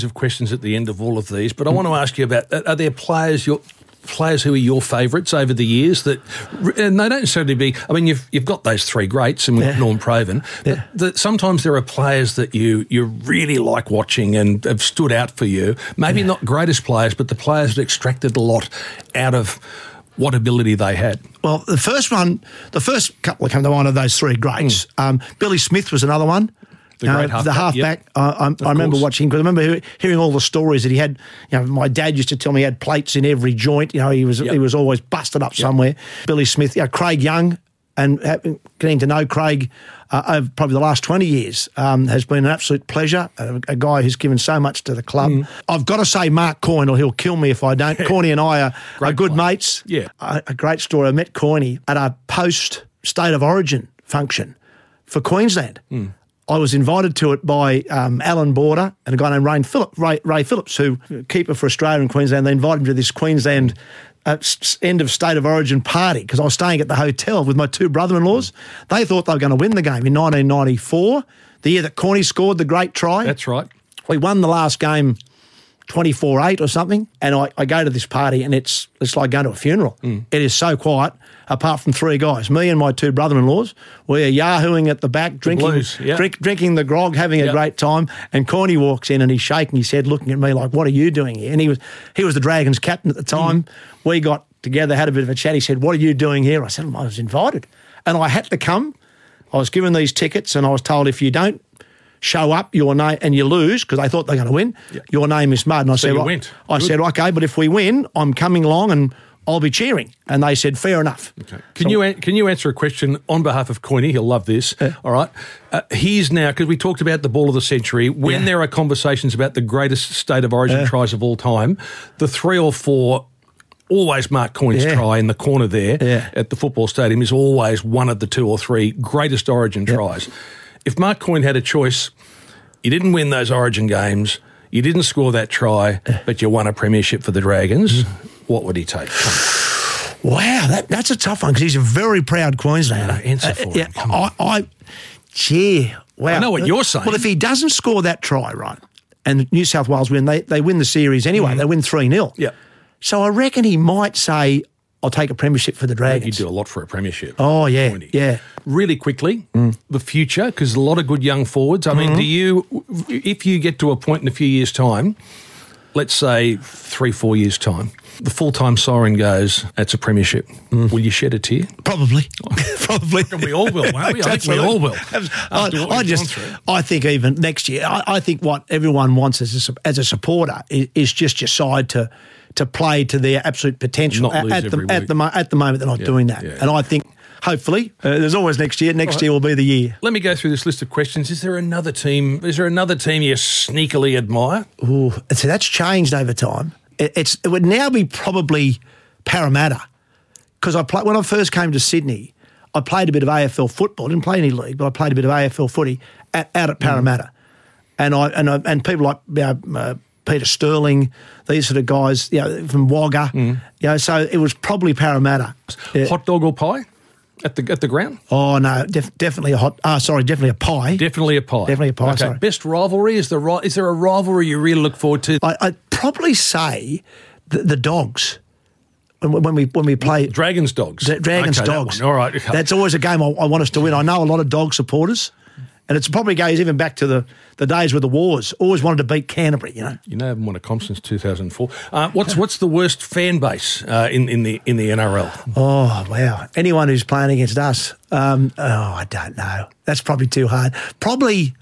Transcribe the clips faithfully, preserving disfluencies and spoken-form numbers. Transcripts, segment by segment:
Of questions at the end of all of these, but I want to ask you about, are there players your players who are your favourites over the years that, and they don't necessarily be, I mean, you've you've got those three greats and Yeah. Norm Praven, but Yeah. that sometimes there are players that you, you really like watching and have stood out for you, maybe Yeah. not greatest players, but the players that extracted a lot out of what ability they had. Well, the first one, the first couple that come to mind of those three greats. Mm. Um, Billy Smith was another one. The great Uh, the halfback, halfback. I, I, I remember course. watching, because I remember hear- hearing all the stories that he had. You know, my dad used to tell me he had plates in every joint. You know, he was Yep. he was always busted up somewhere. Billy Smith, you know, Craig Young, and uh, getting to know Craig uh, over probably the last twenty years um, has been an absolute pleasure. A, a guy who's given so much to the club. Mm. I've got to say, Mark Coyne, or he'll kill me if I don't. Corny and I are, are good player. mates. Yeah. A, a great story. I met Coyne at a post State of Origin function for Queensland. Mm. I was invited to it by um, Alan Border and a guy named Ray, Phillip, Ray, Ray Phillips, who keeper for Australia and Queensland. They invited me to this Queensland uh, s- end of State of Origin party because I was staying at the hotel with my two brother-in-laws. They thought they were going to win the game in nineteen ninety-four, the year that Corny scored the great try. That's right. We won the last game twenty-four eight or something, and I, I go to this party and it's it's like going to a funeral. Mm. It is so quiet, apart from three guys, me and my two brother-in-laws. We are yahooing at the back, drinking blues, yeah. drink, drinking the grog, having a Yep. great time, and Corny walks in and he's shaking his head, looking at me like, what are you doing here? And he was he was the Dragons captain at the time. Mm. We got together, had a bit of a chat. He said, what are you doing here? I said, I was invited. And I had to come. I was given these tickets and I was told, if you don't show up, your name, and you lose, because they thought they were going to win, Yeah. your name is mud. And I So said, you right. went. I Good. said, okay, but if we win, I'm coming along and I'll be cheering. And they said, fair enough. Okay. Can you an- can you answer a question on behalf of Coyne? He'll love this. Yeah. All right. Uh, he's now, because we talked about the ball of the century, when Yeah. there are conversations about the greatest State of Origin Yeah. tries of all time, the three or four always Mark Coyne's Yeah. try in the corner there Yeah. at the football stadium is always one of the two or three greatest Origin tries. If Mark Coyne had a choice, you didn't win those Origin games, you didn't score that try, but you won a premiership for the Dragons, what would he take? Wow, that, that's a tough one because he's a very proud Queenslander. No, answer for yeah, him, come I, I, gee, wow. I know what you're saying. Well, if he doesn't score that try, right, and New South Wales win, they, they win the series anyway. They win three nil. Yeah. So I reckon he might say, I'll take a premiership for the You Dragons. do a lot for a premiership. Oh, yeah, Pointy. yeah. Really quickly, the future, because a lot of good young forwards. I mean, do you, if you get to a point in a few years' time, let's say three, four years' time, the full-time siren goes, that's a premiership. Will you shed a tear? Probably. Probably. And we all will, won't we? I think we all will. I, After what I we've just, gone through. I think even next year, I, I think what everyone wants as a, sup- as a supporter is, is just your side to to play to their absolute potential. Not at, lose at the every at week. the mo- at the moment, they're not Yeah, doing that, yeah. and I think hopefully uh, there's always next year. Next right. year will be the year. Let me go through this list of questions. Is there another team? Is there another team you sneakily admire? Ooh, so that's changed over time. It, it's it would now be probably Parramatta because I play, when I first came to Sydney, I played a bit of A F L football. I didn't play any league, but I played a bit of A F L footy at, out at Parramatta, mm. and I and I, and people like you know, uh, Peter Sterling, these sort of guys, you know, from Wagga, mm. you know, so it was probably Parramatta. Yeah. Hot dog or pie at the at the ground? Oh no, def, definitely a hot. Ah, sorry, definitely a pie. Definitely a pie. Definitely a pie. Okay. Sorry. Best rivalry is the ri- is there a rivalry you really look forward to? I, I'd probably say the, the Dogs. When when we when we play Dragons Dogs. Dra- Dragons Okay, that Dogs. one. All right. Okay. That's always a game I, I want us to win. I know a lot of dog supporters, and it's probably goes even back to the, the days with the wars. Always wanted to beat Canterbury, you know. You know, I haven't won a comp since two thousand four. Uh, what's what's the worst fan base uh, in in the in the N R L? Oh wow! Anyone who's playing against us, um, oh I don't know. That's probably too hard. Probably,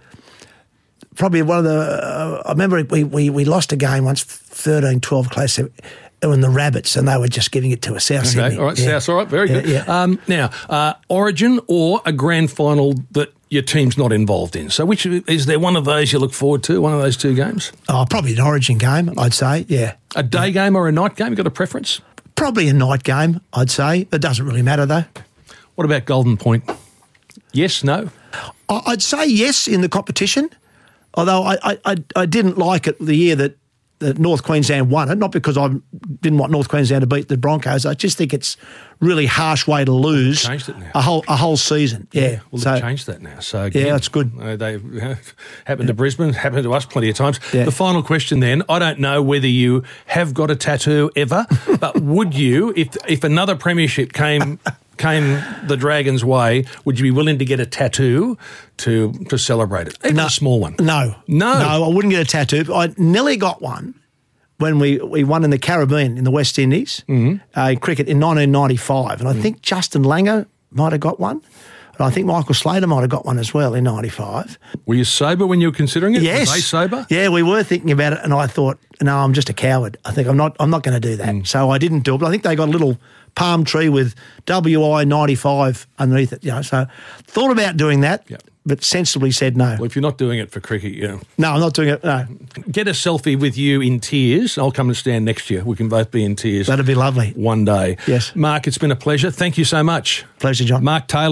probably one of the. Uh, I remember we, we we lost a game once, thirteen twelve close. And the Rabbits, and they were just giving it to us, South Okay, Sydney. all right, Yeah. South, all right, very Yeah, good. yeah. Um, now, uh, Origin or a grand final that your team's not involved in. So, which is there one of those you look forward to? One of those two games? Oh, probably an Origin game, I'd say. Yeah, A day game or a night game? You got a preference? probably a night game, I'd say. It doesn't really matter though. What about Golden Point? Yes, no. I- I'd say yes in the competition, although I, I, I, I didn't like it the year that that North Queensland won it, not because I didn't want North Queensland to beat the Broncos. I just think it's really harsh way to lose changed it now. a whole a whole season. Yeah, yeah well, so, they've changed that now. So again, yeah, that's good. Uh, they uh, happened to Brisbane, happened to us plenty of times. Yeah. The final question then: I don't know whether you have got a tattoo ever, but would you, if if another premiership came? came the Dragons' way, would you be willing to get a tattoo to to celebrate it? Even no, a small one. No. No. No, I wouldn't get a tattoo. I nearly got one when we, we won in the Caribbean in the West Indies, mm-hmm. uh, in cricket in nineteen ninety-five. And I mm. think Justin Langer might have got one. And I think Michael Slater might have got one as well in ninety-five. Were you sober when you were considering it? Yes. Were they sober? Yeah, we were thinking about it, and I thought, no, I'm just a coward. I think I'm not I'm not going to do that. Mm. So I didn't do it, but I think they got a little palm tree with W I ninety-five underneath it. You know, so thought about doing that, yep. but sensibly said no. Well, if you're not doing it for cricket, you know. No, I'm not doing it, no. Get a selfie with you in tears. I'll come and stand next to you. We can both be in tears. That'd be lovely. One day. Yes. Mark, it's been a pleasure. Thank you so much. Pleasure, John. Mark Taylor.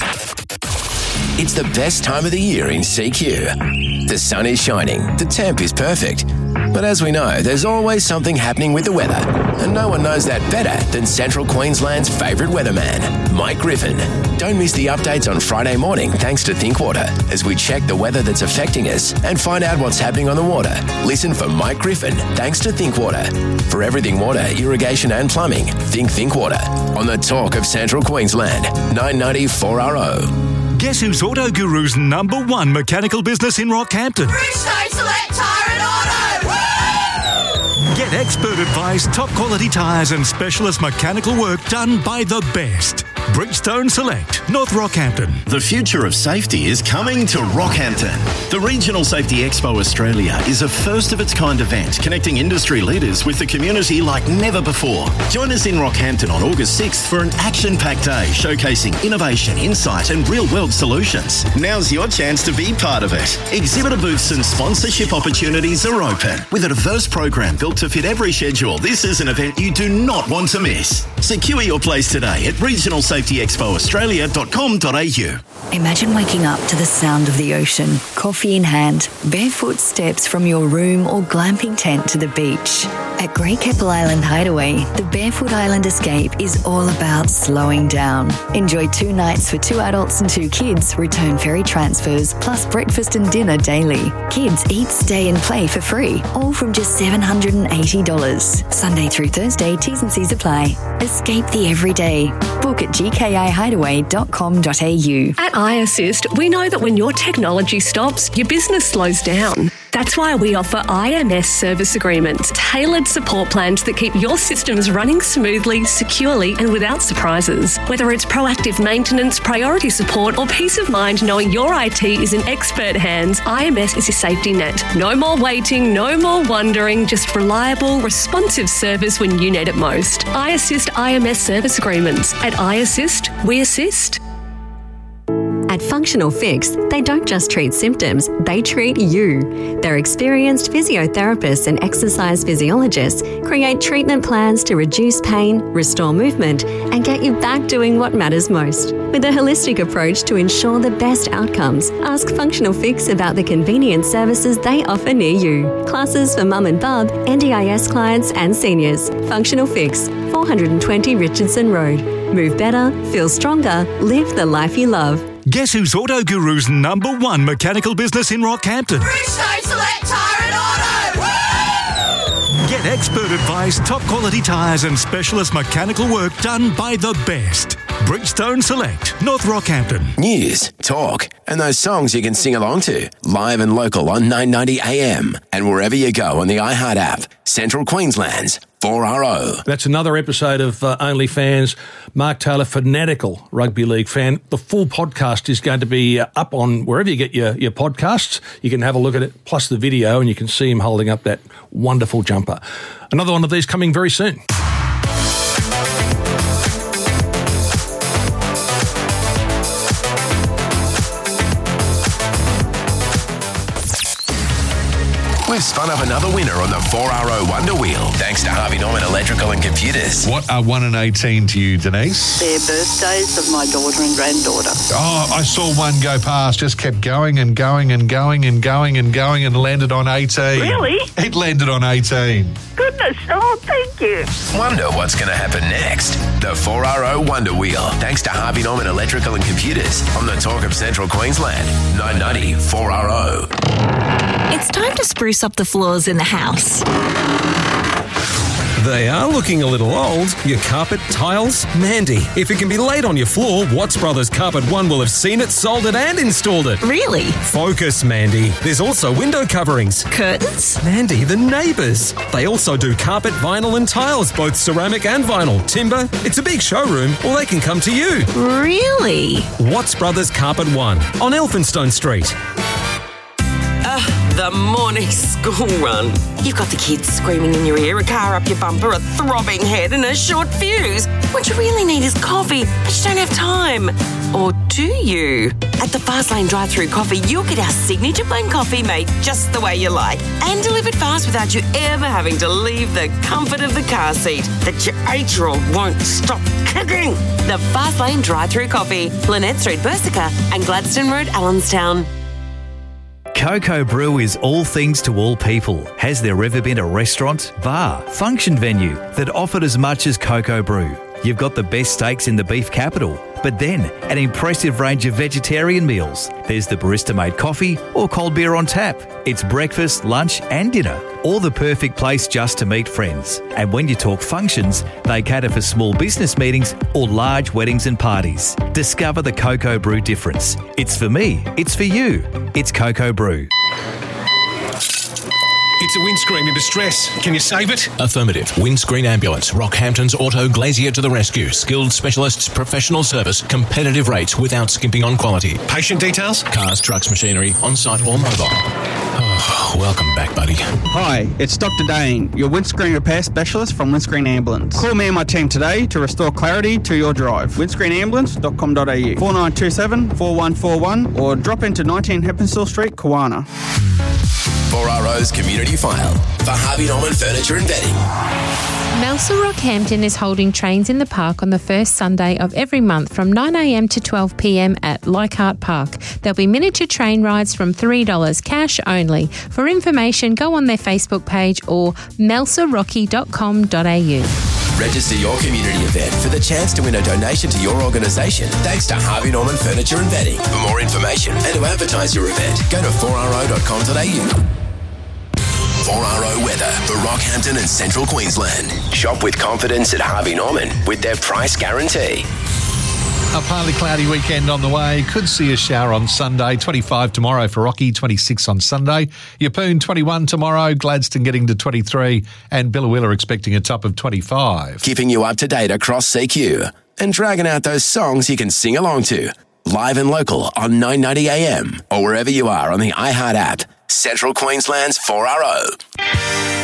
It's the best time of the year in C Q. The sun is shining, the temp is perfect. But as we know, there's always something happening with the weather. And no one knows that better than Central Queensland's favourite weatherman, Mike Griffin. Don't miss the updates on Friday morning thanks to Thinkwater as we check the weather that's affecting us and find out what's happening on the water. Listen for Mike Griffin thanks to Thinkwater. For everything water, irrigation and plumbing, think Thinkwater. On the talk of Central Queensland, nine ninety four R O. Guess who's Auto Guru's number one mechanical business in Rockhampton? Bridgestone Select Tyre and Auto! Woo! Get expert advice, top quality tyres and specialist mechanical work done by the best. Bridgestone Select, North Rockhampton. The future of safety is coming to Rockhampton. The Regional Safety Expo Australia is a first-of-its-kind event connecting industry leaders with the community like never before. Join us in Rockhampton on August sixth for an action-packed day showcasing innovation, insight and real-world solutions. Now's your chance to be part of it. Exhibitor booths and sponsorship opportunities are open. With a diverse program built to fit every schedule, this is an event you do not want to miss. Secure your place today at regional safety expo australia dot com dot a u. Imagine waking up to the sound of the ocean, coffee in hand, barefoot steps from your room or glamping tent to the beach. At Great Keppel Island Hideaway, the Barefoot Island Escape is all about slowing down. Enjoy two nights for two adults and two kids, return ferry transfers, plus breakfast and dinner daily. Kids eat, stay and play for free, all from just seven hundred eighty dollars. Sunday through Thursday, T's and C's apply. Escape the everyday. Book at g k i hideaway dot com dot a u. At iAssist, we know that when your technology stops, your business slows down. That's why we offer I M S service agreements, tailored support plans that keep your systems running smoothly, securely and without surprises. Whether it's proactive maintenance, priority support or peace of mind knowing your I T is in expert hands, I M S is your safety net. No more waiting, no more wondering, just reliable, responsive service when you need it most. iAssist I M S service agreements. At iAssist, we assist. At Functional Fix, they don't just treat symptoms, they treat you. Their experienced physiotherapists and exercise physiologists create treatment plans to reduce pain, restore movement, and get you back doing what matters most. With a holistic approach to ensure the best outcomes, ask Functional Fix about the convenient services they offer near you. Classes for mum and bub, N D I S clients and seniors. Functional Fix, four twenty Richardson Road. Move better, feel stronger, live the life you love. Guess who's Auto Guru's number one mechanical business in Rockhampton? Bridgestone Select Tyre and Auto! Woo! Get expert advice, top quality tyres and specialist mechanical work done by the best. Bridgestone Select, North Rockhampton. News, talk, and those songs you can sing along to. Live and local on nine ninety A M and wherever you go on the iHeart app. Central Queensland's four R O. That's another episode of uh, OnlyFans. Mark Taylor, fanatical rugby league fan. The full podcast is going to be uh, up on wherever you get your, your podcasts. You can have a look at it, plus the video, and you can see him holding up that wonderful jumper. Another one of these coming very soon. We've spoken run up another winner on the four R O Wonder Wheel, thanks to Harvey Norman Electrical and Computers. What are one and eighteen to you, Denise? They're birthdays of my daughter and granddaughter. Oh, I saw one go past, just kept going and going and going and going and going and landed on eighteen. Really? It landed on eighteen. Goodness, oh, thank you. Wonder what's going to happen next. The four R O Wonder Wheel, thanks to Harvey Norman Electrical and Computers on the Talk of Central Queensland. nine ninety four R O. It's time to spruce up the floors in the house. They are looking a little old. Your carpet, tiles, Mandy. If it can be laid on your floor, Watts Brothers Carpet One will have seen it, sold it and installed it. Really? Focus, Mandy. There's also window coverings. Curtains? Mandy, the neighbours. They also do carpet, vinyl and tiles, both ceramic and vinyl. Timber. It's a big showroom, or they can come to you. Really? Watts Brothers Carpet One on Elphinstone Street. The morning school run. You've got the kids screaming in your ear, a car up your bumper, a throbbing head and a short fuse. What you really need is coffee, but you don't have time. Or do you? At the Fastlane drive-through coffee, you'll get our signature blend coffee made just the way you like and delivered fast without you ever having to leave the comfort of the car seat that your eight-year-old won't stop kicking. The Fastlane drive-through coffee, Lynette Street, Bersica and Gladstone Road, Allenstown. Coco Brew is all things to all people. Has there ever been a restaurant, bar, function venue that offered as much as Coco Brew? You've got the best steaks in the beef capital, but then an impressive range of vegetarian meals. There's the barista-made coffee or cold beer on tap. It's breakfast, lunch and dinner, or the perfect place just to meet friends. And when you talk functions, they cater for small business meetings or large weddings and parties. Discover the Coco Brew difference. It's for me, it's for you. It's Coco Brew. It's a windscreen in distress. Can you save it? Affirmative. Windscreen Ambulance. Rockhampton's Auto Glazier to the rescue. Skilled specialists, professional service, competitive rates without skimping on quality. Patient details? Cars, trucks, machinery, on-site or mobile. Oh, welcome back, buddy. Hi, it's Doctor Dane, your windscreen repair specialist from Windscreen Ambulance. Call me and my team today to restore clarity to your drive. windscreen ambulance dot com dot a u, four nine two seven, four one four one, or drop into nineteen Heppenstall Street, Kawana. four R O's Community File for Harvey Norman Furniture and Bedding. Melsa Rockhampton is holding Trains in the Park on the first Sunday of every month from nine a m to twelve p m at Leichhardt Park. There'll be miniature train rides from three dollars, cash only. For information, go on their Facebook page or melsa rocky dot com dot a u. Register your community event for the chance to win a donation to your organisation thanks to Harvey Norman Furniture and Bedding. For more information and to advertise your event, go to four r o dot com dot a u. four R O weather for Rockhampton and Central Queensland. Shop with confidence at Harvey Norman with their price guarantee. A partly cloudy weekend on the way. Could see a shower on Sunday. twenty-five tomorrow for Rocky, twenty-six on Sunday. Yeppoon, twenty-one tomorrow. Gladstone getting to twenty-three. And Billawilla expecting a top of twenty-five. Keeping you up to date across C Q and dragging out those songs you can sing along to. Live and local on nine ninety a m or wherever you are on the iHeart app. Central Queensland's four R O.